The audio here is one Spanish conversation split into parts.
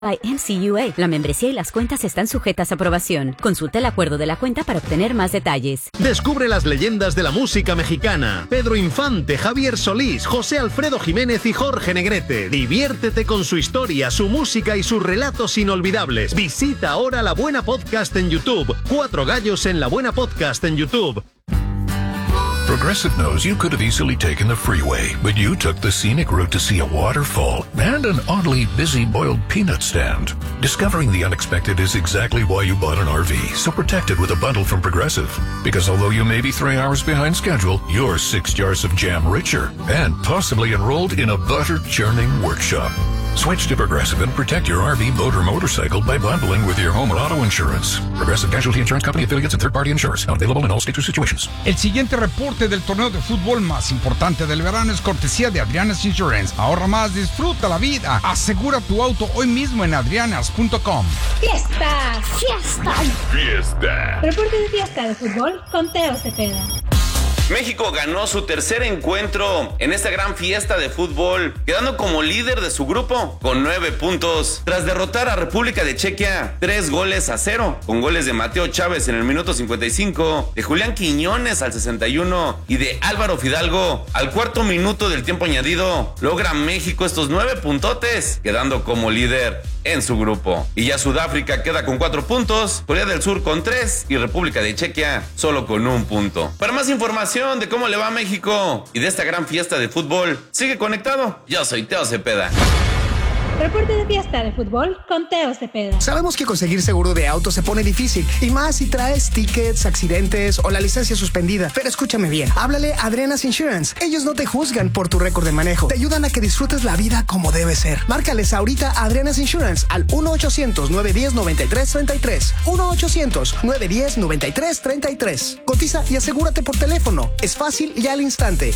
by NCUA. La membresía y las cuentas están sujetas a aprobación. Consulta el acuerdo de la cuenta para obtener más detalles. Descubre las leyendas de la música mexicana. Pedro Infante, Javier Solís, José Alfredo Jiménez y Jorge Negrete. Diviértete con su historia, su música y sus relatos inolvidables. Visita ahora La Buena Podcast en YouTube. 4 gallos en La Buena Podcast en YouTube. Progressive knows you could have easily taken the freeway, but you took the scenic route to see a waterfall and an oddly busy boiled peanut stand. Discovering the unexpected is exactly why you bought an RV, so protect it with a bundle from Progressive. Because although you may be 3 hours behind schedule, you're 6 jars of jam richer and possibly enrolled in a butter-churning workshop. Switch to Progressive and protect your RV, boat, or motorcycle by bundling with your home and auto insurance. Progressive Casualty Insurance Company, affiliates, and third-party insurers. Not available in all states or situations. El siguiente reporte del torneo de fútbol más importante del verano es cortesía de Adriana's Insurance. Ahorra más, disfruta la vida. Asegura tu auto hoy mismo en adrianas.com. ¡Fiesta! ¡Fiesta! Fiesta. Reporte de fiesta de fútbol con Teo Cepeda. México ganó su tercer encuentro en esta gran fiesta de fútbol, quedando como líder de su grupo con 9 puntos, tras derrotar a República de Chequia 3-0, con goles de Mateo Chávez en el minuto 55, de Julián Quiñones al 61 y de Álvaro Fidalgo al 4º minuto del tiempo añadido. Logra México estos 9 puntotes, quedando como líder en su grupo. Y ya Sudáfrica queda con 4 puntos, Corea del Sur con 3 y República de Chequia solo con 1 punto. Para más información de cómo le va a México y de esta gran fiesta de fútbol, sigue conectado. Yo soy Teo Cepeda. Reporte de fiesta de fútbol con Teo Cepeda. Sabemos que conseguir seguro de auto se pone difícil, y más si traes tickets, accidentes o la licencia suspendida. Pero escúchame bien, háblale a Adriana's Insurance. Ellos no te juzgan por tu récord de manejo. Te ayudan a que disfrutes la vida como debe ser. Márcales ahorita a Adriana's Insurance al 1-800-910-9333. 1-800-910-9333. Cotiza y asegúrate por teléfono. Es fácil y al instante.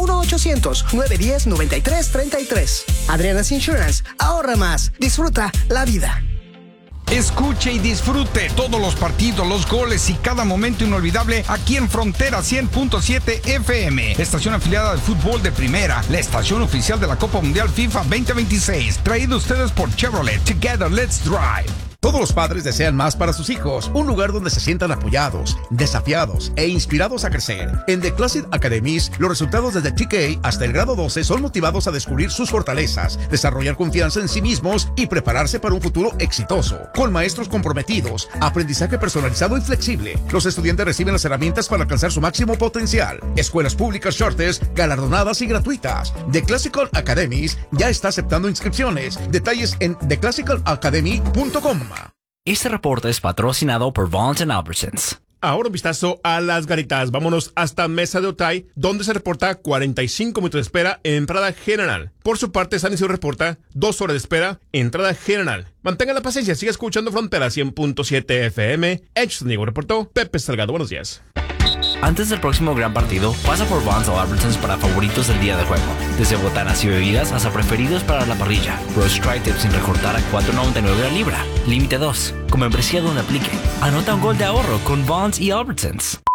1-800-910-9333. Adriana's Insurance. Ahorra más, disfruta la vida. Escuche y disfrute todos los partidos, los goles y cada momento inolvidable aquí en Frontera 100.7 FM. Estación afiliada de fútbol de primera, la estación oficial de la Copa Mundial FIFA 2026. Traído ustedes por Chevrolet. Together, let's drive. Todos los padres desean más para sus hijos, un lugar donde se sientan apoyados, desafiados e inspirados a crecer. En The Classic Academies, los resultados desde TK hasta el grado 12 son motivados a descubrir sus fortalezas, desarrollar confianza en sí mismos y prepararse para un futuro exitoso. Con maestros comprometidos, aprendizaje personalizado y flexible, los estudiantes reciben las herramientas para alcanzar su máximo potencial. Escuelas públicas Charters, galardonadas y gratuitas. The Classical Academies ya está aceptando inscripciones. Detalles en theclassicalacademy.com. Este reporte es patrocinado por Vaughn's & Albertsons. Ahora un vistazo a las garitas. Vámonos hasta Mesa de Otay, donde se reporta 45 minutos de espera en entrada general. Por su parte, San Isidro reporta 2 horas de espera en entrada general. Mantenga la paciencia, siga escuchando Frontera 100.7 FM. Hechos San Diego reportó Pepe Salgado. Buenos días. Antes del próximo gran partido, pasa por Vaughn's o Albertsons para favoritos del día de juego. Desde botanas y bebidas hasta preferidos para la parrilla. Roast Tri-Tip sin recortar a $4.99 la libra. Límite 2. Con membresía donde aplique. Anota un gol de ahorro con Vaughn's y Albertsons.